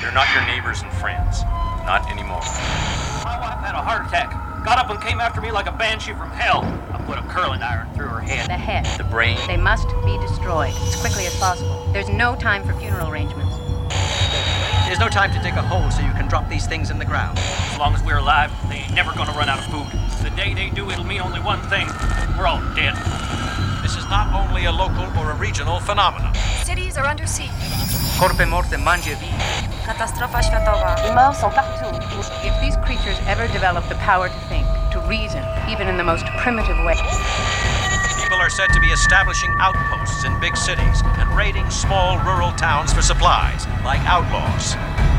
They're not your neighbors and friends. Not anymore. My wife had a heart attack. Got up and came after me like a banshee from hell. I put a curling iron through her head. The head. The brain. They must be destroyed as quickly as possible. There's no time for funeral arrangements. There's no time to dig a hole so you can drop these things in the ground. As long as we're alive, they ain't never gonna run out of food. The day they do, it'll mean only one thing. We're all dead. This is not only a local or a regional phenomenon. Cities are under siege. Corpe morte mangia vi. Katastrofa światowa. Les morts sont partout. If these creatures ever develop the power to think, to reason, even in the most primitive way, People are said to be establishing outposts in big cities and raiding small rural towns for supplies, like outlaws.